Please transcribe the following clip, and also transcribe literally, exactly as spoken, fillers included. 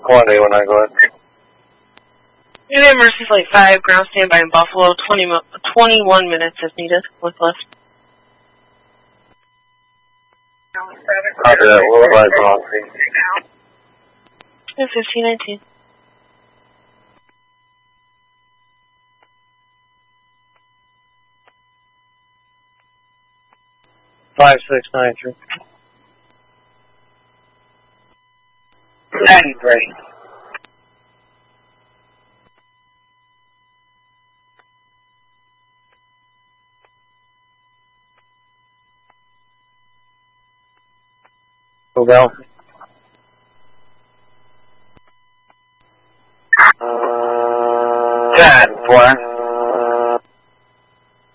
Quantity when I go ahead. Maybe Mercy Flight five, ground standby in Buffalo, twenty, twenty-one minutes if needed, with lift. Copy that, we'll advise velocity. fifteen nineteen. five six nine three. ninety-three. Go down. Ten, four.